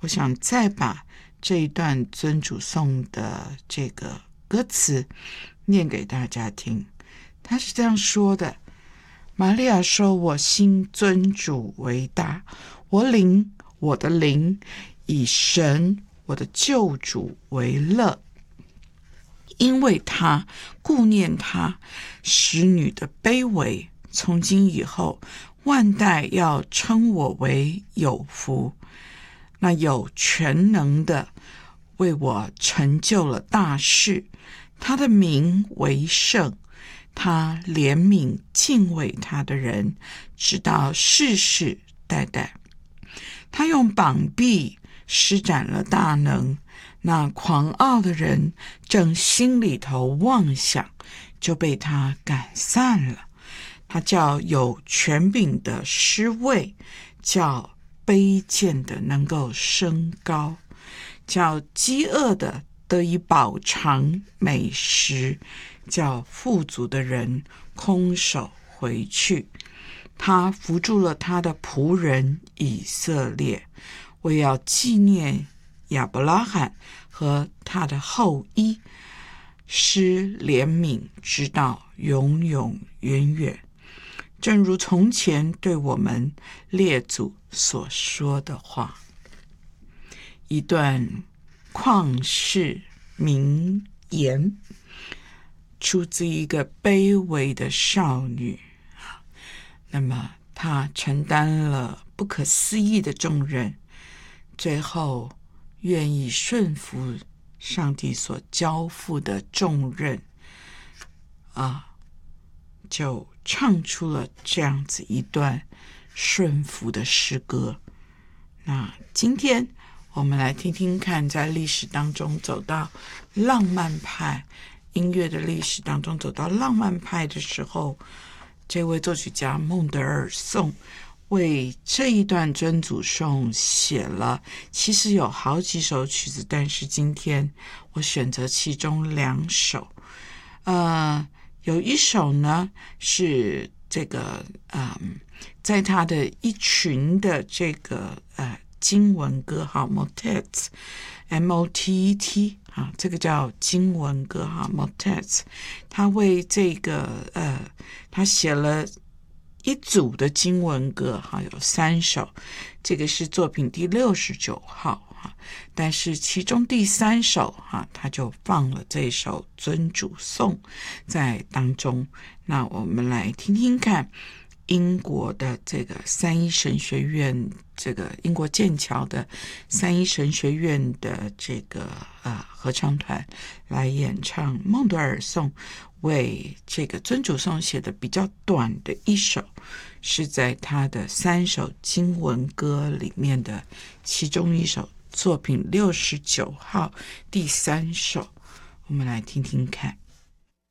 我想再把这一段尊主颂的这个歌词念给大家听。他是这样说的：玛利亚说，我心尊主为大，我的灵以神我的救主为乐，因为他顾念他使女的卑微，从今以后万代要称我为有福。那有全能的为我成就了大事，他的名为圣，他怜悯敬畏他的人，直到世世代代。他用膀臂施展了大能，那狂傲的人正心里头妄想，就被他赶散了。他叫有权柄的失位，叫卑贱的能够升高，叫饥饿的得以饱尝美食，叫富足的人空手回去。他扶助了他的仆人以色列，为要纪念亚伯拉罕和他的后裔，施怜悯直到永永远远，正如从前对我们列祖所说的话。一段旷世名言，出自一个卑微的少女，那么她承担了不可思议的重任，最后愿意顺服上帝所交付的重任就唱出了这样子一段顺服的诗歌。那今天我们来听听看，在历史当中走到浪漫派音乐的历史当中，走到浪漫派的时候，这位作曲家孟德尔颂为这一段尊主颂写了，其实有好几首曲子，但是今天我选择其中2首。有一首呢是这个在他的一群的这个经文歌motets M-O-T-E-T 这个叫经文歌motets， 他为这个他写了一组的经文歌有3首，这个是作品第69号，但是其中第3首他就放了这首尊主颂在当中。那我们来听听看英国的这个三一神学院，这个英国剑桥的三一神学院的这个合唱团来演唱孟德尔颂为这个尊主颂写的比较短的一首，是在他的3首经文歌里面的其中一首，作品69号第3首，我们来听听看。